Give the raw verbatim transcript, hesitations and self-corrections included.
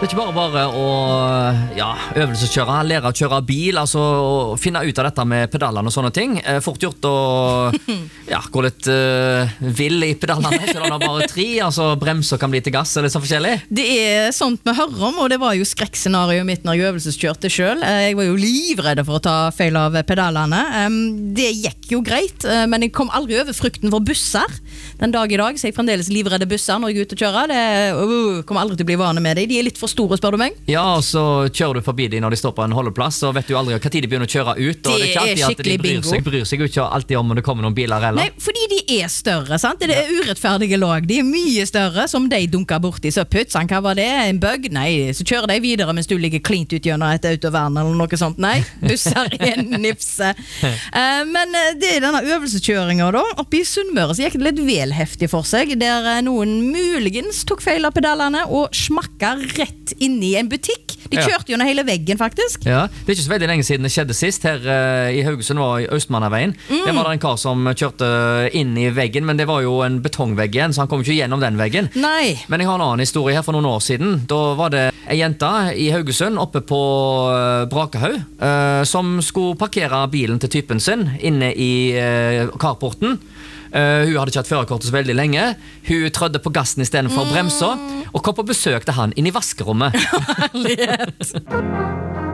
Det er ikke bare bare å ja, øvelseskjøre, lære å kjøre bil, altså å finne ut av dette med pedalene og sånne ting. Fort gjort å ja, gå litt uh, vill i pedalene, så det er bare tre, altså bremser kan bli til gass, eller så forskjellig. Det er sånt vi hører om, og det var jo skrekkscenarioet mitt når jeg øvelseskjørte selv. Jeg var jo livredd for å ta feil av pedalene. Det gikk jo greit, men jeg kom aldri over frykten for busser. Den dag i dag så er jeg fremdeles livredde busser når jeg er ute og kjører. Det uh, kommer aldri til å bli vane med det. De er litt for store, spør du meg. Ja, og så kjører du forbi de når de står på en holdeplass, så vet du aldri hva tid de begynner å kjøre ut, og det, det er ikke alltid at de bryr seg, bryr seg jo ikke alltid om når det kommer noen biler heller. Nei, fordi de er større, sant? Det er urettferdige lag. De er mye større, som de dunker borti, så putsan, hva var det? En bug? Nei, så kjører de videre mens du ligger klint ut gjennom et autovern eller noe sånt. Nei, busser er en nipse. uh, men det er denne øvelseskjøringen da, oppe i Sunnmøre så gikk det litt vel heftig for seg, der noen muligens tok feil av pedalene og smakka rett inn i en butikk. De kjørte jo ned hele veggen, faktisk. Ja, det er ikke så veldig lenge siden det skjedde sist. Her uh, i Haugesund var i Østmannaveien. Mm. Der var det en kar som kjørte inn i veggen, men det var jo en betongvegg igjen, så han kom ikke gjennom den veggen. Nei. Men jeg har en annen historie her for noen år siden. Da var det en jente i Haugesund oppe på uh, Brakahaug uh, som skulle parkere bilen til typen sin inne i uh, carporten. Uh, hun hadde ikke hatt førerkortet så veldig lenge. Hun trødde på gassen i stedet for mm. bremser, og kom på besøk til han inn i vaskerommet.